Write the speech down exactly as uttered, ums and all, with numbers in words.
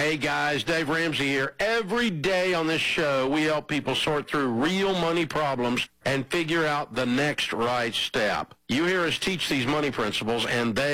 Hey guys, Dave Ramsey here. Every day on this show, we help people sort through real money problems and figure out the next right step. You hear us teach these money principles, and they